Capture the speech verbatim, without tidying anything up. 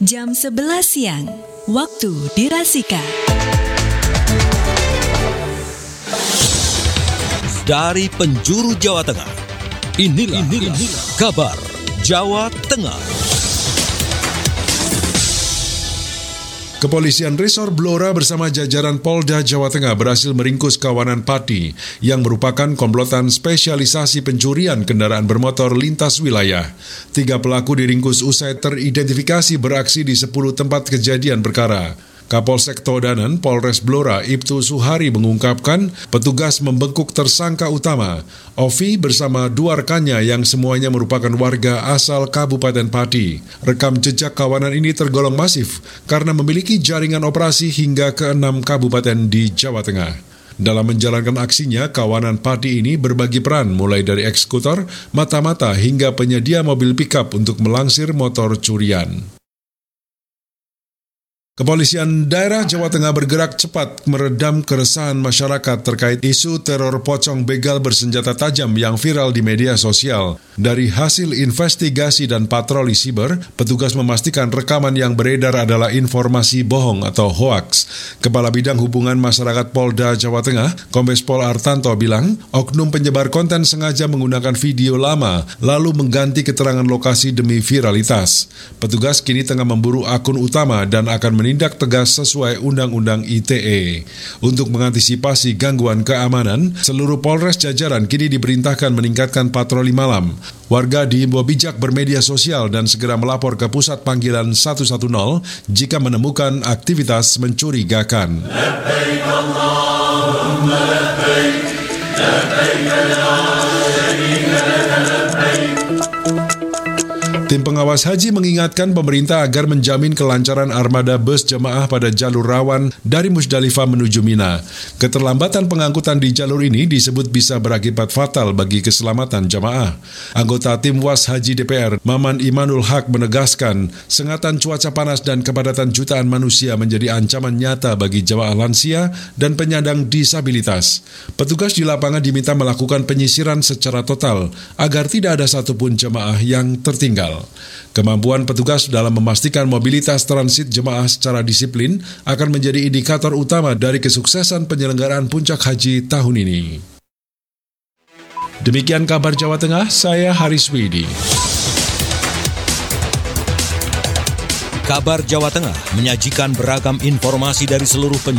jam sebelas siang, waktu dirasika. Dari penjuru Jawa Tengah, inilah, inilah, inilah kabar Jawa Tengah. Kepolisian Resor Blora bersama jajaran Polda Jawa Tengah berhasil meringkus kawanan Pati yang merupakan komplotan spesialisasi pencurian kendaraan bermotor lintas wilayah. Tiga pelaku diringkus usai teridentifikasi beraksi di sepuluh tempat kejadian perkara. Kapolsek Todanan, Polres Blora, Ibtu Suhari mengungkapkan petugas membekuk tersangka utama, Ovi bersama dua rekannya yang semuanya merupakan warga asal Kabupaten Pati. Rekam jejak kawanan ini tergolong masif karena memiliki jaringan operasi hingga ke enam kabupaten di Jawa Tengah. Dalam menjalankan aksinya, kawanan Pati ini berbagi peran mulai dari eksekutor, mata-mata hingga penyedia mobil pickup untuk melangsir motor curian. Kepolisian daerah Jawa Tengah bergerak cepat meredam keresahan masyarakat terkait isu teror pocong begal bersenjata tajam yang viral di media sosial. Dari hasil investigasi dan patroli siber, petugas memastikan rekaman yang beredar adalah informasi bohong atau hoaks. Kepala Bidang Hubungan Masyarakat Polda Jawa Tengah, Kombes Pol Artanto bilang, oknum penyebar konten sengaja menggunakan video lama lalu mengganti keterangan lokasi demi viralitas. Petugas kini tengah memburu akun utama dan akan menindak tegas sesuai Undang-Undang I T E. Untuk mengantisipasi gangguan keamanan, seluruh Polres jajaran kini diperintahkan meningkatkan patroli malam. Warga diimbau bijak bermedia sosial dan segera melapor ke pusat panggilan satu satu nol jika menemukan aktivitas mencurigakan. Labbaik Allahumma labbaik, labbaik la syarika laka labbaik. Tim pengawas haji mengingatkan pemerintah agar menjamin kelancaran armada bus jemaah pada jalur rawan dari Musdalifah menuju Mina. Keterlambatan pengangkutan di jalur ini disebut bisa berakibat fatal bagi keselamatan jemaah. Anggota Tim Was Haji D P R, Maman Imanul Haq menegaskan, sengatan cuaca panas dan kepadatan jutaan manusia menjadi ancaman nyata bagi jemaah lansia dan penyandang disabilitas. Petugas di lapangan diminta melakukan penyisiran secara total agar tidak ada satupun jemaah yang tertinggal. Kemampuan petugas dalam memastikan mobilitas transit jemaah secara disiplin akan menjadi indikator utama dari kesuksesan penyelenggaraan puncak haji tahun ini. Demikian kabar Jawa Tengah, saya Haris Widi. Kabar Jawa Tengah menyajikan beragam informasi dari seluruh penjuru